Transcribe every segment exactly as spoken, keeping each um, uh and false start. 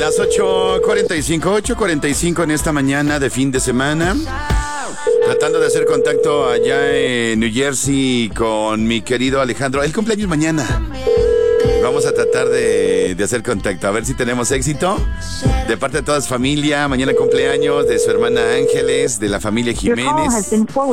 Las ocho cuarenta y cinco, ocho cuarenta y cinco en esta mañana de fin de semana. Tratando de hacer contacto allá en New Jersey con mi querido Alejandro. El cumpleaños mañana. Vamos a tratar de, de hacer contacto, a ver si tenemos éxito. De parte de toda su familia, mañana cumpleaños de su hermana Ángeles, de la familia Jiménez.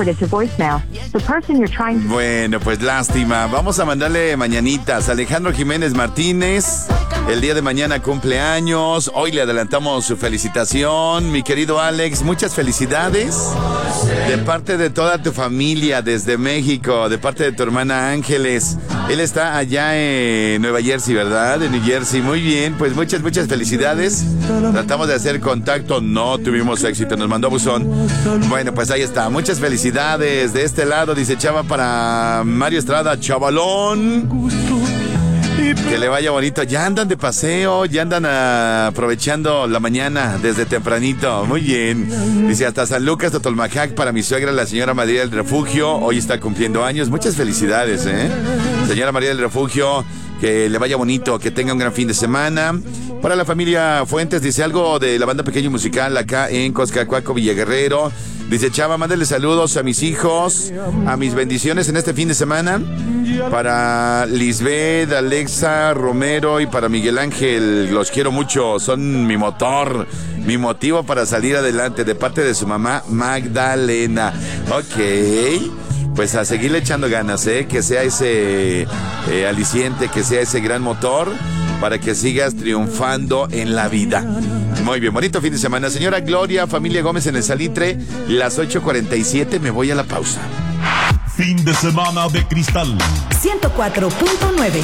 Bueno, pues lástima. Vamos a mandarle mañanitas. Alejandro Jiménez Martínez, el día de mañana cumpleaños. Hoy le adelantamos su felicitación. Mi querido Alex, muchas felicidades. De parte de toda tu familia desde México, de parte de tu hermana Ángeles. Él está allá en Nueva Jersey, ¿verdad? En New Jersey. Muy bien, pues muchas, muchas felicidades. Tratamos de hacer contacto, no tuvimos éxito, nos mandó buzón. Bueno, pues ahí está, muchas felicidades. De este lado, dice Chava para Mario Estrada, chavalón. Que le vaya bonito. Ya andan de paseo, ya andan uh, aprovechando la mañana desde tempranito. Muy bien. Dice hasta San Lucas, Totolmajac, para mi suegra, la señora María del Refugio. Hoy está cumpliendo años. Muchas felicidades, ¿eh? Señora María del Refugio, que le vaya bonito, que tenga un gran fin de semana. Para la familia Fuentes, dice algo de la banda Pequeño Musical acá en Coscacuaco, Villaguerrero. Dice Chava, mándale saludos a mis hijos, a mis bendiciones en este fin de semana. Para Lisbeth, Alexa, Romero y para Miguel Ángel, los quiero mucho, son mi motor, mi motivo para salir adelante, de parte de su mamá Magdalena. Ok, pues a seguirle echando ganas, ¿eh? Que sea ese eh, aliciente, que sea ese gran motor para que sigas triunfando en la vida. Muy bien, bonito fin de semana. Señora Gloria, familia Gómez en el Salitre, las ocho cuarenta y siete, me voy a la pausa. Fin de semana de Cristal ciento cuatro punto nueve.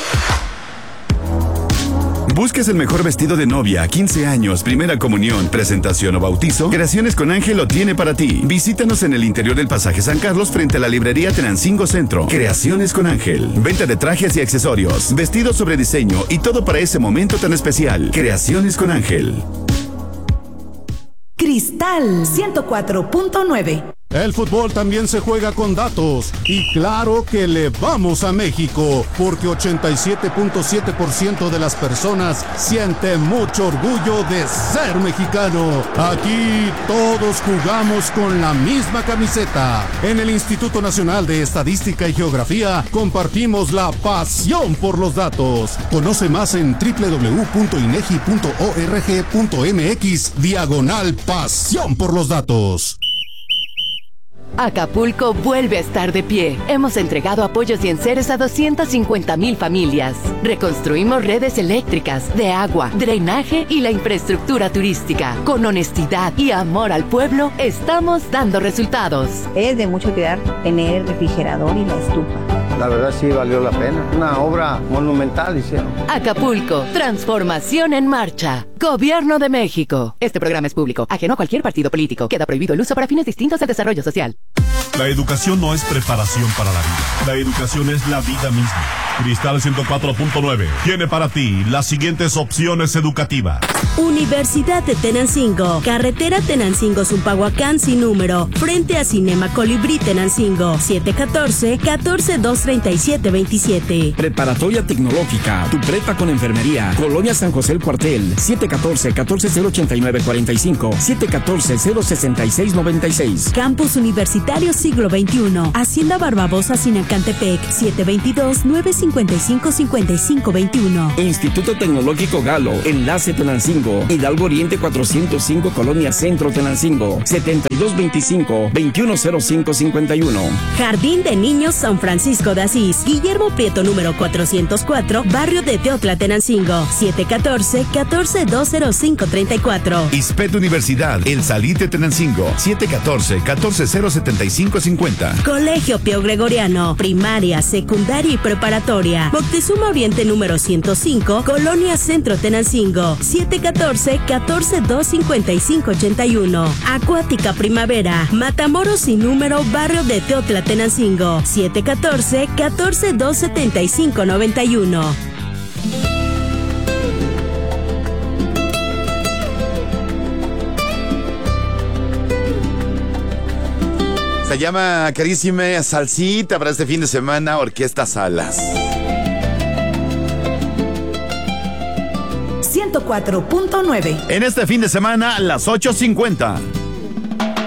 ¿Buscas el mejor vestido de novia, quince años, primera comunión, presentación o bautizo? Creaciones con Ángel lo tiene para ti. Visítanos en el interior del Pasaje San Carlos frente a la librería Tenancingo Centro. Creaciones con Ángel. Venta de trajes y accesorios, vestidos sobre diseño y todo para ese momento tan especial. Creaciones con Ángel. Cristal ciento cuatro punto nueve. El fútbol también se juega con datos y claro que le vamos a México porque ochenta y siete punto siete por ciento de las personas siente mucho orgullo de ser mexicano. Aquí todos jugamos con la misma camiseta. En el Instituto Nacional de Estadística y Geografía compartimos la pasión por los datos. Conoce más en doble u doble u doble u punto inegi punto org punto mx diagonal pasión por los datos. Acapulco vuelve a estar de pie. Hemos entregado apoyos y enseres a doscientas cincuenta mil familias. Reconstruimos redes eléctricas, de agua, drenaje y la infraestructura turística. Con honestidad y amor al pueblo, estamos dando resultados. Es de mucho cuidar tener refrigerador y la estufa. La verdad sí valió la pena. Una obra monumental hicieron. Acapulco, transformación en marcha. Gobierno de México. Este programa es público, ajeno a cualquier partido político. Queda prohibido el uso para fines distintos de desarrollo social. La educación no es preparación para la vida. La educación es la vida misma. Cristal ciento cuatro punto nueve tiene para ti las siguientes opciones educativas. Universidad de Tenancingo. Carretera Tenancingo-Zumpahuacán sin número. Frente a Cinema Colibrí Tenancingo. siete uno cuatro, uno cuatro dos tres siete dos siete. Preparatoria Tecnológica. Tu prepa con enfermería. Colonia San José el Cuartel. siete uno cuatro, uno cuatro cero ocho nueve cuatro cinco. siete uno cuatro, cero seis seis nueve seis. Campus Universitario Siglo veintiuno. Hacienda Barbabosa Sinacantepec. siete dos dos, nueve cinco cinco, cinco cinco dos uno. Instituto Tecnológico Galo. Enlace Tenancingo. Hidalgo Oriente cuatrocientos cinco, Colonia Centro Tenancingo. setenta y dos veinticinco, veintiuno cero cinco cincuenta y uno. Jardín de Niños San Francisco de Asís. Guillermo Prieto número cuatrocientos cuatro, Barrio de Teotla Tenancingo. siete uno cuatro, uno cuatro dos cero cinco tres cuatro. ISPET Universidad, El Salitre Tenancingo. siete uno cuatro, uno cuatro cero siete cinco cinco cero. Colegio Pío Gregoriano. Primaria, secundaria y preparatoria. Moctezuma Oriente número ciento cinco, Colonia Centro Tenancingo. siete uno cuatro, uno cuatro dos cinco cinco ocho uno. Acuática Primavera. Matamoros sin número, Barrio de Teotla Tenancingo. siete uno cuatro, uno cuatro dos siete cinco nueve uno. Se llama carísima salsita para este fin de semana, Orquesta Salas. ciento cuatro punto nueve. En este fin de semana, las ocho cincuenta.